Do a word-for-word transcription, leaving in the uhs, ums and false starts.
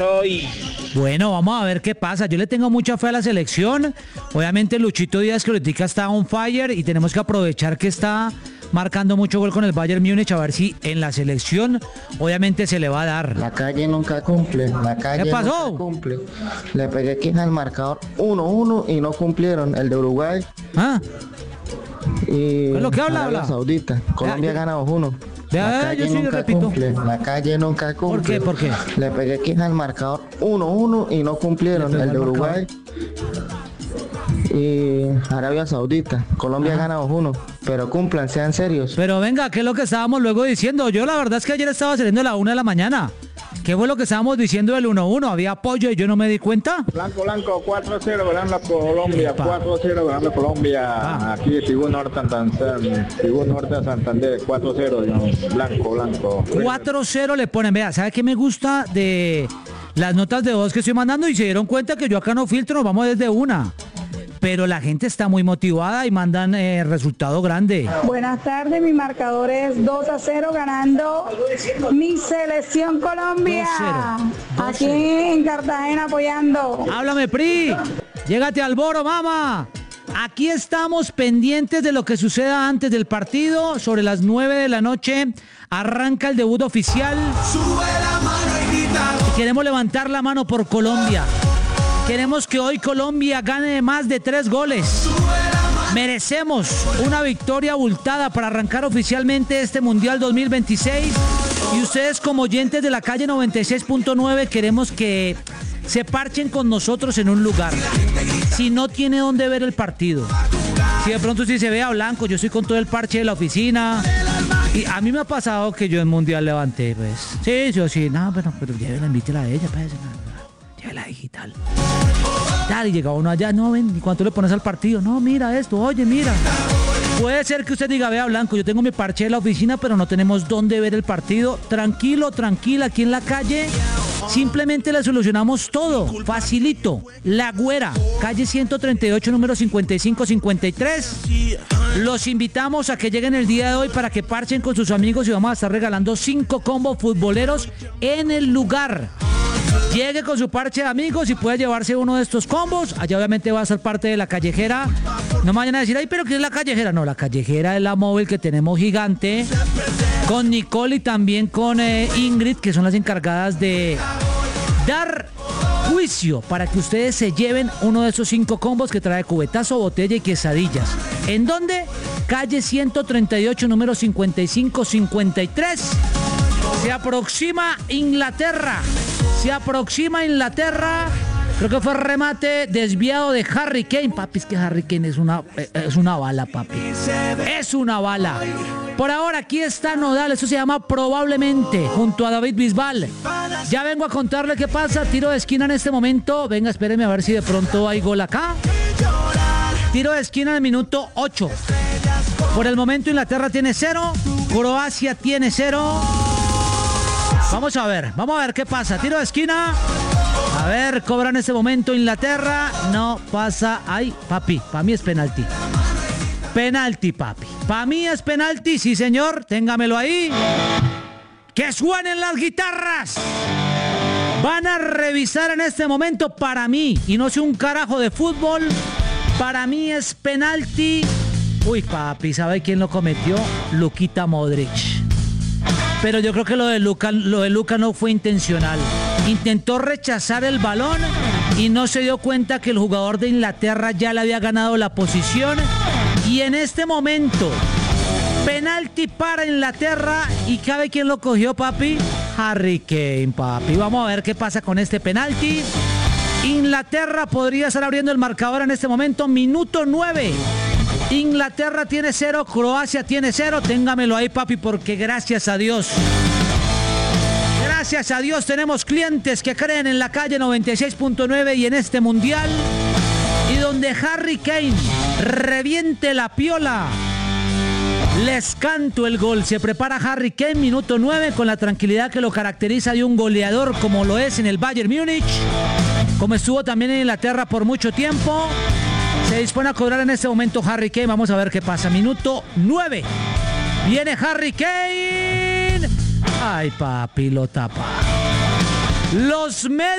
Hoy. Bueno, vamos a ver qué pasa. Yo le tengo mucha fe a la selección. Obviamente Luchito Díaz que ahorita está on fire y tenemos que aprovechar que está marcando mucho gol con el Bayern Múnich, a ver si en la selección obviamente se le va a dar. La calle nunca cumple, la calle ¿Qué pasó? nunca cumple. Le pegué aquí al marcador uno uno y no cumplieron, el de Uruguay. ¿Ah? Y ¿Qué es lo que habla, Arabia habla? Saudita. Colombia Ya, gana dos uno. Ya, La calle yo sí nunca repito. cumple, la calle nunca cumple. ¿Por qué? ¿Por qué? Le pegué aquí al marcador uno uno y no cumplieron, Le pegó el de al Uruguay. Y Arabia Saudita. Colombia Ajá. gana dos uno. Pero cumplan, sean serios. Pero venga, ¿qué es lo que estábamos luego diciendo? Yo la verdad es que ayer estaba saliendo a la una de la mañana. ¿Qué fue lo que estábamos diciendo del uno uno? ¿Había apoyo y yo no me di cuenta? Blanco, blanco, cuatro cero ganando Colombia, Epa. cuatro cero ganando Colombia. Ah. Aquí de Tibú Norte, Santander, Tibú Norte a Santander, cuatro cero, blanco, blanco. cuatro cero le ponen. Vea, ¿sabe qué me gusta de las notas de voz que estoy mandando? Y se dieron cuenta que yo acá no filtro, nos vamos desde una. Pero la gente está muy motivada y mandan eh, resultado grande. Buenas tardes, mi marcador es dos a cero ganando mi selección Colombia. dos cero, dos Aquí cero. en Cartagena apoyando. Háblame, Pri. Llégate al boro, mamá. Aquí estamos pendientes de lo que suceda antes del partido. Sobre las nueve de la noche arranca el debut oficial. Y queremos levantar la mano por Colombia. Queremos que hoy Colombia gane más de tres goles. Merecemos una victoria abultada para arrancar oficialmente este Mundial dos mil veintiséis. Y ustedes como oyentes de la calle noventa y seis punto nueve queremos que se parchen con nosotros en un lugar. Si no tiene dónde ver el partido. Si de pronto sí se ve a blanco, yo estoy con todo el parche de la oficina. Y a mí me ha pasado que yo en Mundial levanté, pues. Sí, yo sí, no, pero, pero llévela, invítela a ella, pues. Llévela digital. Tal, y llega uno allá, no, ven, ¿y cuánto le pones al partido? No, mira esto, oye, mira. Puede ser que usted diga, vea, blanco, yo tengo mi parche de la oficina, pero no tenemos dónde ver el partido. Tranquilo, tranquila, aquí en la calle. Simplemente le solucionamos todo, facilito. La Güera, calle ciento treinta y ocho, número cincuenta y cinco cincuenta y tres. Los invitamos a que lleguen el día de hoy para que parchen con sus amigos y vamos a estar regalando cinco combos futboleros en el lugar. Llegue con su parche de amigos y puede llevarse uno de estos combos. Allá obviamente va a ser parte de la callejera. No me vayan a decir, ay, pero ¿qué es la callejera? No, la callejera es la móvil que tenemos gigante. Con Nicole y también con eh, Ingrid, que son las encargadas de dar juicio para que ustedes se lleven uno de esos cinco combos que trae cubetazo, botella y quesadillas. ¿En dónde? Calle ciento treinta y ocho, número cincuenta y cinco cincuenta y tres. Se aproxima Inglaterra. Se aproxima Inglaterra. Creo que fue remate desviado de Harry Kane. Papi, es que Harry Kane es una, es una bala, papi. Es una bala. Por ahora, aquí está Nodal. Eso se llama Probablemente, junto a David Bisbal. Ya vengo a contarle qué pasa. Tiro de esquina en este momento. Venga, espérenme a ver si de pronto hay gol acá. Tiro de esquina en el minuto ocho. Por el momento Inglaterra tiene cero. Croacia tiene cero. Vamos a ver, vamos a ver qué pasa. Tiro de esquina. A ver, cobra en este momento Inglaterra. No pasa. Ay, papi, para mí es penalti. Penalti, papi. Para mí es penalti, sí, señor. Téngamelo ahí. Que suenen las guitarras. Van a revisar en este momento para mí. Y no sé un carajo de fútbol. Para mí es penalti. Uy, papi, ¿sabe quién lo cometió? Luquita Modric. Pero yo creo que lo de Luka, lo de Luka no fue intencional. Intentó rechazar el balón y no se dio cuenta que el jugador de Inglaterra ya le había ganado la posición. Y en este momento, penalti para Inglaterra. ¿Y sabe quién lo cogió, papi? Harry Kane, papi. Vamos a ver qué pasa con este penalti. Inglaterra podría estar abriendo el marcador en este momento. Minuto nueve. Inglaterra tiene cero, Croacia tiene cero. Téngamelo ahí, papi, porque gracias a Dios. Gracias a Dios tenemos clientes que creen en la calle noventa y seis punto nueve y en este mundial. Y donde Harry Kane reviente la piola, les canto el gol. Se prepara Harry Kane, minuto nueve, con la tranquilidad que lo caracteriza de un goleador como lo es en el Bayern Múnich, como estuvo también en Inglaterra por mucho tiempo. Se dispone a cobrar en este momento Harry Kane. Vamos a ver qué pasa. Minuto nueve. Viene Harry Kane. Ay, papi, lo tapa. Los medios